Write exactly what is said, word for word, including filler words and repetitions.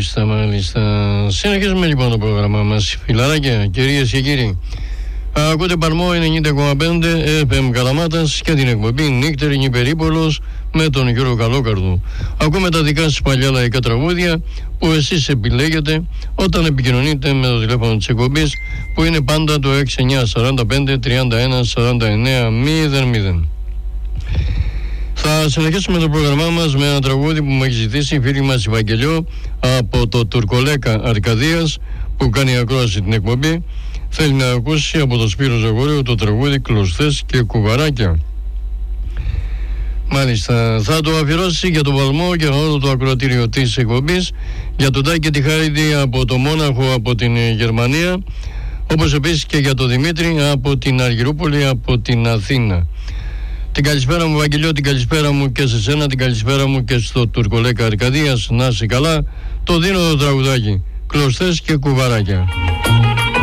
Μάλιστα, μάλιστα. Συνεχίζουμε λοιπόν το πρόγραμμά μας, φιλαράκια, κυρίες και κύριοι. Ακούτε Παλμό ενενήντα κόμμα πέντε εφ εμ Καλαμάτας και την εκπομπή Νύκτερη Περίπολος με τον Γιώργο Καλόκαρδο. Ακούμε τα δικά σας παλιά λαϊκά τραγούδια που εσείς επιλέγετε όταν επικοινωνείτε με το τηλέφωνο της εκπομπής που είναι πάντα το έξι εννιά τέσσερα πέντε τριάντα ένα σαράντα εννέα μηδέν μηδέν. Θα συνεχίσουμε το πρόγραμμά μας με ένα τραγούδι που μου έχει ζητήσει η φίλη μας η Βαγγελιό από το Τουρκολέκα Αρκαδίας που κάνει ακρόαση την εκπομπή. Θέλει να ακούσει από το Σπύρο Ζαγόριο το τραγούδι «Κλωστές και κουβαράκια». Μάλιστα, θα το αφιερώσει για τον Παλμό και όλο το ακροατήριο της εκπομπής, για τον Τάκη και τη Χάιντι από το Μόναχο από την Γερμανία, όπως επίσης και για τον Δημήτρη από την Αργυρούπολη από την Αθήνα. Την καλησπέρα μου Βαγγελιό, την καλησπέρα μου και σε σένα, την καλησπέρα μου και στο Τουρκολέκα Αρκαδίας. Να είσαι καλά, το δίνω το τραγουδάκι «Κλωστές και κουβαράκια».